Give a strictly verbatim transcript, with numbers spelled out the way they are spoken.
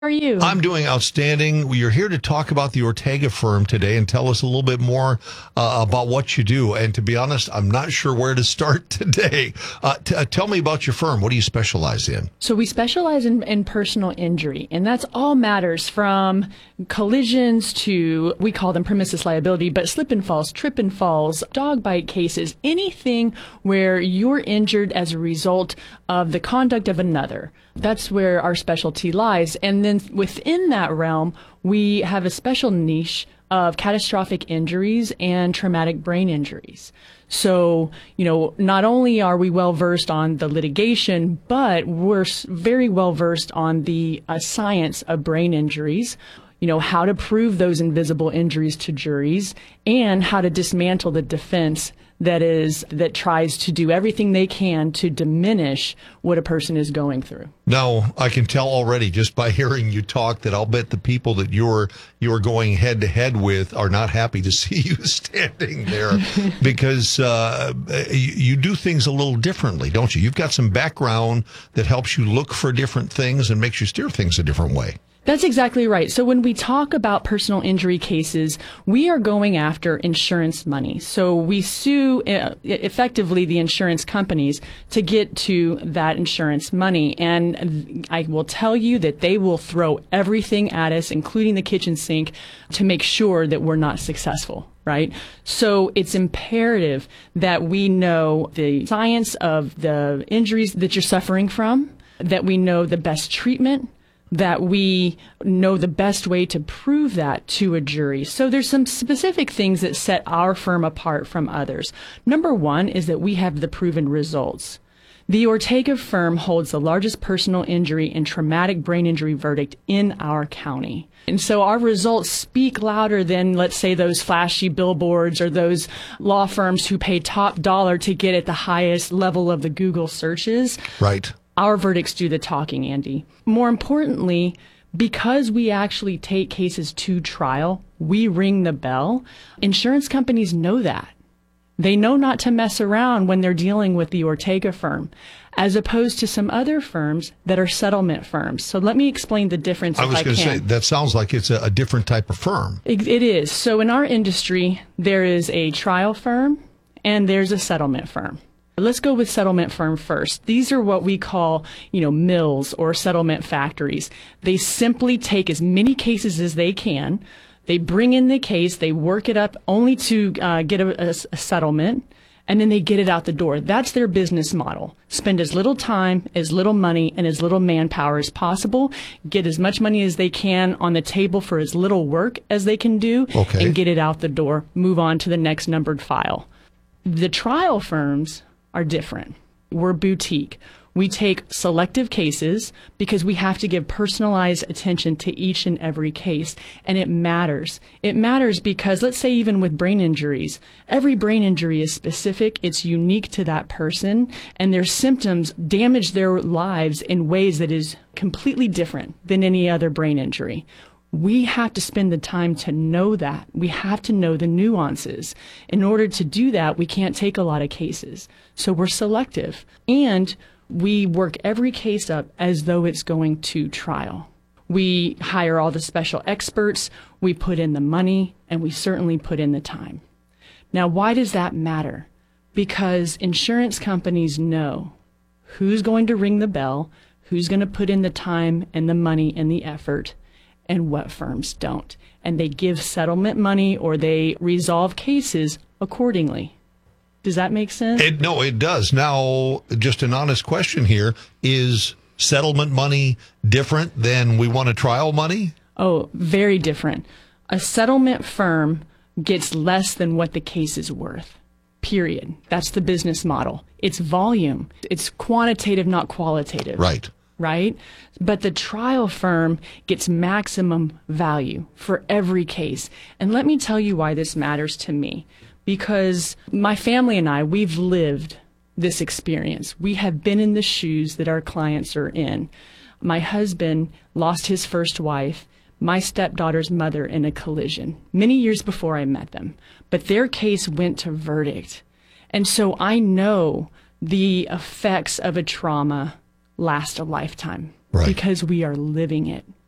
How are you? I'm doing outstanding. You're here to talk about the Ortega firm today and tell us a little bit more uh, about what you do. And to be honest, I'm not sure where to start today. Uh, t- uh, tell me about your firm. What do you specialize in? So we specialize in, in personal injury, and that's all matters from collisions to, we call them premises liability, but slip and falls, trip and falls, dog bite cases, anything where you're injured as a result of the conduct of another. That's where our specialty lies. And then within that realm, we have a special niche of catastrophic injuries and traumatic brain injuries. So, you know, not only are we well versed on the litigation, but we're very well versed on the uh, science of brain injuries, you know, how to prove those invisible injuries to juries and how to dismantle the defense that is, that tries to do everything they can to diminish what a person is going through. Now, I can tell already just by hearing you talk that I'll bet the people that you're you're going head to head with are not happy to see you standing there because uh, you, you do things a little differently, don't you? You've got some background that helps you look for different things and makes you steer things a different way. That's exactly right. So when we talk about personal injury cases, we are going after insurance money. So we sue uh, effectively the insurance companies to get to that insurance money. And I will tell you that they will throw everything at us, including the kitchen sink, to make sure that we're not successful. Right? So it's imperative that we know the science of the injuries that you're suffering from, that we know the best treatment, that we know the best way to prove that to a jury. So there's some specific things that set our firm apart from others. Number one is that we have the proven results. The Ortega firm holds the largest personal injury and traumatic brain injury verdict in our county. And so our results speak louder than, let's say, those flashy billboards or those law firms who pay top dollar to get at the highest level of the Google searches. Right. Our verdicts do the talking, Andy. More importantly, because we actually take cases to trial, we ring the bell. Insurance companies know that. They know not to mess around when they're dealing with the Ortega firm, as opposed to some other firms that are settlement firms. So let me explain the difference if I can. I was going to say, that sounds like it's a, a different type of firm. It, it is. So in our industry, there is a trial firm and there's a settlement firm. Let's go with settlement firm first. These are what we call, you know, mills or settlement factories. They simply take as many cases as they can. They bring in the case, they work it up only to uh, get a, a, a settlement, and then they get it out the door. That's their business model. Spend as little time, as little money, and as little manpower as possible. Get as much money as they can on the table for as little work as they can do, okay, and get it out the door. Move on to the next numbered file. The trial firms are different. We're boutique. We take selective cases because we have to give personalized attention to each and every case. And it matters. It matters because, let's say even with brain injuries, every brain injury is specific. It's unique to that person. And their symptoms damage their lives in ways that is completely different than any other brain injury. We have to spend the time to know that. We have to know the nuances. In order to do that, we can't take a lot of cases. So we're selective. And we work every case up as though it's going to trial. We hire all the special experts, we put in the money, and we certainly put in the time. Now, why does that matter? Because insurance companies know who's going to ring the bell, who's going to put in the time and the money and the effort, and what firms don't. And they give settlement money or they resolve cases accordingly. Does that make sense? It, no, it does. Now, just an honest question here. Is settlement money different than we want a trial money? Oh, very different. A settlement firm gets less than what the case is worth. Period. That's the business model. It's volume. It's quantitative, not qualitative. Right. Right? But the trial firm gets maximum value for every case. And let me tell you why this matters to me. Because my family and I, we've lived this experience. We have been in the shoes that our clients are in. My husband lost his first wife, my stepdaughter's mother, in a collision many years before I met them. But their case went to verdict. And so I know the effects of a trauma last a lifetime, right, because we are living it.